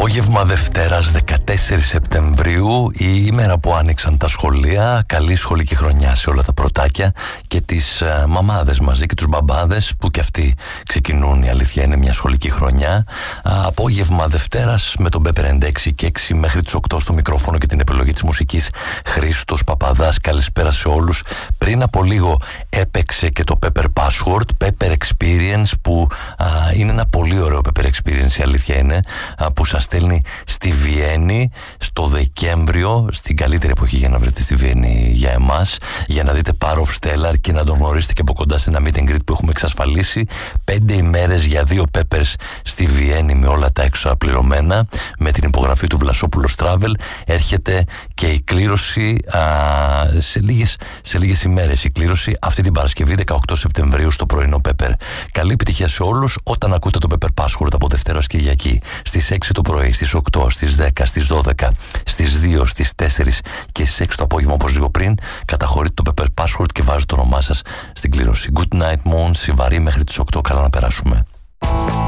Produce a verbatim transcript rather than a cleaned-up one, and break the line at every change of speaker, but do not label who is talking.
Απόγευμα Δευτέρας δεκατέσσερις Σεπτεμβρίου, η ημέρα που άνοιξαν τα σχολεία. Καλή σχολική χρονιά σε όλα τα πρωτάκια και τις uh, μαμάδες μαζί και τους μπαμπάδες που και αυτοί ξεκινούν, η αλήθεια είναι, μια σχολική χρονιά. uh, Απόγευμα Δευτέρας με τον Pepper ενενήντα έξι και έξι μέχρι τις οκτώ στο μικρόφωνο και την επιλογή της μουσικής Χρήστος Παπαδάς. Καλησπέρα σε όλους. Πριν από λίγο έπαιξε και το Pepper Password, Pepper Experience, που uh, είναι ένα πολύ ωραίο Pepper Experience, η αλήθεια είναι, uh, που σας στέλνει στη Βιέννη στο Δεκέμβριο, στην καλύτερη εποχή για να βρείτε στη Βιέννη για εμάς, για να δείτε Power of Stellar και να τον γνωρίσετε και από κοντά σε ένα meet and greet που έχουμε εξασφαλίσει. Πέντε ημέρες για δύο Peppers στη Βιέννη με όλα τα έξοδα πληρωμένα, με την υπογραφή του Βλασόπουλος Travel. Έρχεται και η κλήρωση α, σε, λίγες, σε λίγες ημέρες. Η κλήρωση αυτή την Παρασκευή δεκαοκτώ Σεπτεμβρίου στο πρωινό Pepper. Καλή επιτυχία σε όλους όταν ακούτε το Pepper Password από Δευτέρα ως Κυριακή. Στις έξι το πρωί, στις οκτώ, στις δέκα, στις δώδεκα, στις δύο, στις τέσσερις και στις έξι το απόγευμα, όπως λίγο πριν, καταχωρείτε το Pepper Password και βάζετε το όνομά σας στην κλήρωση. Good night, Moon, Σιβαρή μέχρι τις οκτώ. Καλά να περάσουμε.